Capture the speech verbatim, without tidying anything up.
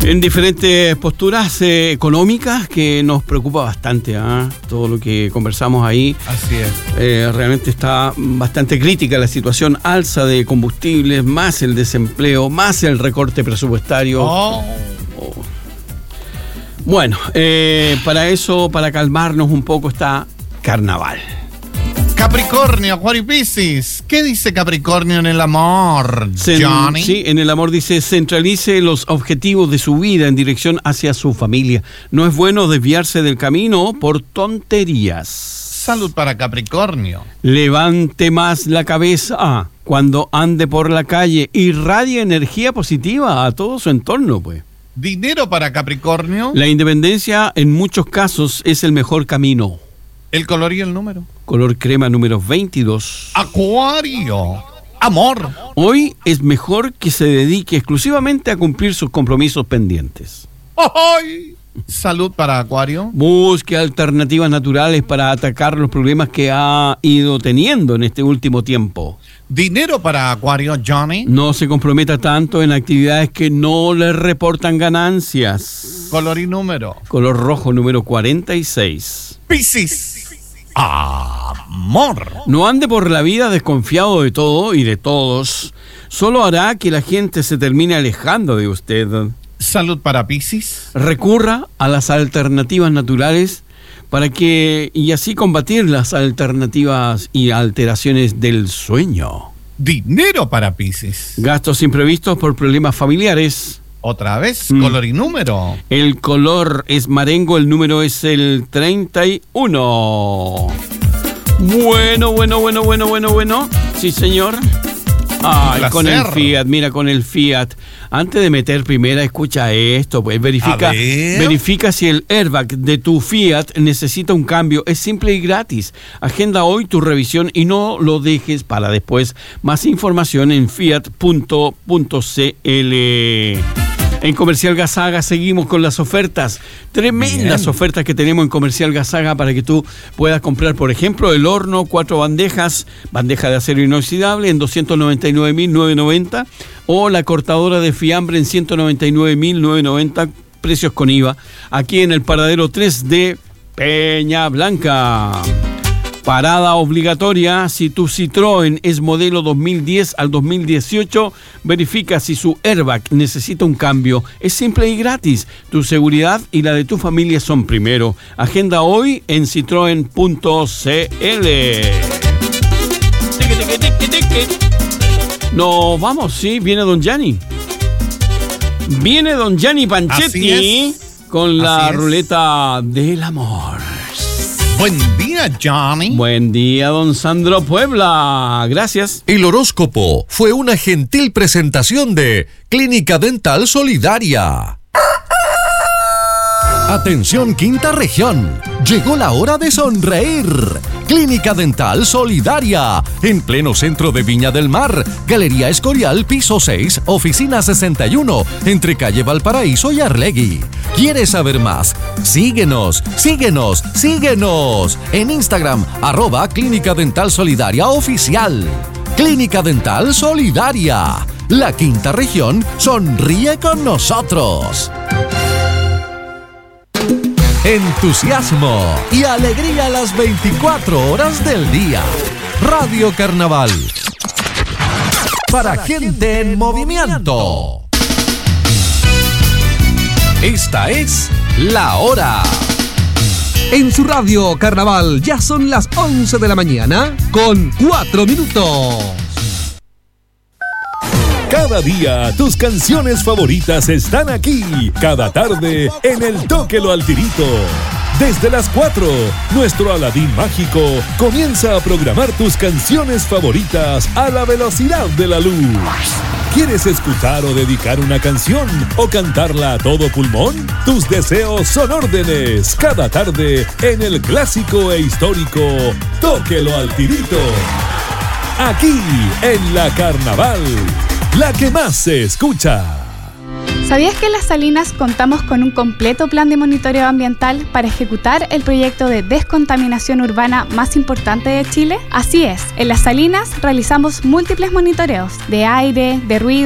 En diferentes posturas eh, económicas que nos preocupa bastante, ¿eh? Todo lo que conversamos ahí. Así es. Eh, realmente está bastante crítica la situación, alza de combustibles, más el desempleo, más el recorte presupuestario. Oh. Oh. Bueno, eh, para eso, para calmarnos un poco, está Carnaval. Capricornio, Acuario y Piscis. ¿Qué dice Capricornio en el amor, Cen- Johnny? Sí, en el amor dice, centralice los objetivos de su vida en dirección hacia su familia. No es bueno desviarse del camino por tonterías. Salud para Capricornio. Levante más la cabeza cuando ande por la calle. Irradie energía positiva a todo su entorno, pues. Dinero para Capricornio. La independencia en muchos casos es el mejor camino. El color y el número. Color crema número veintidós. Acuario. Amor. Hoy es mejor que se dedique exclusivamente a cumplir sus compromisos pendientes. ¡Ay! Salud para Acuario. Busque alternativas naturales para atacar los problemas que ha ido teniendo en este último tiempo. Dinero para Acuario, Johnny. No se comprometa tanto en actividades que no le reportan ganancias. Color y número. Color rojo número cuarenta y seis. Piscis. Amor. No ande por la vida desconfiado de todo y de todos. Solo hará que la gente se termine alejando de usted. Salud para Piscis. Recurra a las alternativas naturales para que y así combatir las alternativas y alteraciones del sueño. Dinero para Piscis. Gastos imprevistos por problemas familiares. Otra vez, Mm. color y número. El color es marengo, el número es el treinta y uno. Bueno, bueno, bueno, bueno, bueno, bueno. Sí, señor. Ay, con el Fiat, mira, con el Fiat. Antes de meter primera, escucha esto, pues verifica, A ver. verifica si el airbag de tu Fiat necesita un cambio. Es simple y gratis. Agenda hoy tu revisión y no lo dejes para después. Más información en fiat punto cl. En Comercial Gazaga seguimos con las ofertas, tremendas Bien. ofertas que tenemos en Comercial Gazaga para que tú puedas comprar, por ejemplo, el horno, cuatro bandejas, bandeja de acero inoxidable en doscientos noventa y nueve mil novecientos noventa o la cortadora de fiambre en ciento noventa y nueve mil novecientos noventa, precios con I V A, aquí en el paradero tres de Peña Blanca. Parada obligatoria, si tu Citroën es modelo dos mil diez al dos mil dieciocho, verifica si su airbag necesita un cambio. Es simple y gratis. Tu seguridad y la de tu familia son primero. Agenda hoy en citroen punto cl. Nos vamos, sí, viene Don Gianni. Viene Don Gianni Panchetti con la Así es. ruleta del amor. Buen día, Johnny. Buen día, don Sandro Puebla. Gracias. El horóscopo fue una gentil presentación de Clínica Dental Solidaria. Atención, Quinta Región. Llegó la hora de sonreír. Clínica Dental Solidaria. En pleno centro de Viña del Mar. Galería Escorial, piso seis, oficina sesenta y uno. Entre calle Valparaíso y Arlegui. ¿Quieres saber más? Síguenos, síguenos, síguenos. En Instagram, arroba Clínica Dental Solidaria Oficial. Clínica Dental Solidaria. La Quinta Región sonríe con nosotros. Entusiasmo y alegría las veinticuatro horas del día. Radio Carnaval. Para gente en movimiento. Esta es La Hora. En su radio Carnaval ya son las once de la mañana con cuatro minutos. Cada día tus canciones favoritas están aquí. Cada tarde en el Tóquelo al Tirito. Desde las cuatro, nuestro Aladín mágico comienza a programar tus canciones favoritas a la velocidad de la luz. ¿Quieres escuchar o dedicar una canción o cantarla a todo pulmón? Tus deseos son órdenes. Cada tarde en el clásico e histórico Tóquelo al Tirito. Aquí en la Carnaval. La que más se escucha. ¿Sabías que en Las Salinas contamos con un completo plan de monitoreo ambiental para ejecutar el proyecto de descontaminación urbana más importante de Chile? Así es, en Las Salinas realizamos múltiples monitoreos de aire, de ruido,